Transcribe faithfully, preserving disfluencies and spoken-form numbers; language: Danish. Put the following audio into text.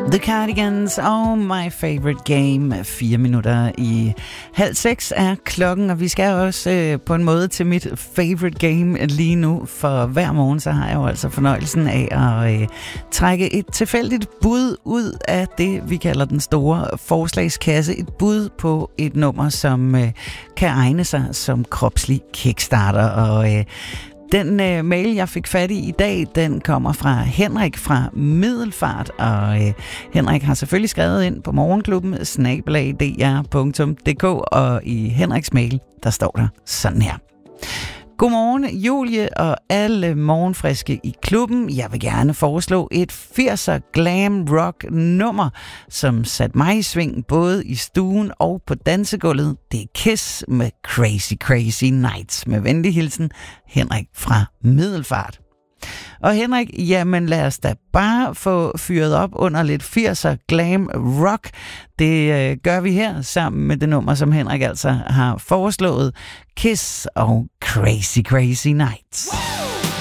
The Cardigans og My Favorite Game. Fire minutter i halv seks er klokken, og vi skal også øh, på en måde til mit favorite game lige nu, for hver morgen så har jeg jo altså fornøjelsen af at øh, trække et tilfældigt bud ud af det, vi kalder den store forslagskasse. Et bud på et nummer, som øh, kan egne sig som kropslig kickstarter, og øh, Den øh, mail, jeg fik fat i i dag, den kommer fra Henrik fra Middelfart, og øh, Henrik har selvfølgelig skrevet ind på morgenklubben snabel-a d r punktum d k, og i Henriks mail, der står der sådan her. Godmorgen, Julie og alle morgenfriske i klubben. Jeg vil gerne foreslå et firser glam rock nummer, som satte mig i sving både i stuen og på dansegulvet. Det er Kiss med Crazy Crazy Nights. Med venlig hilsen, Henrik fra Middelfart. Og Henrik, jamen lad os da bare få fyret op under lidt firser glam rock. Det øh, gør vi her sammen med det nummer, som Henrik altså har foreslået. Kiss og Crazy Crazy Nights.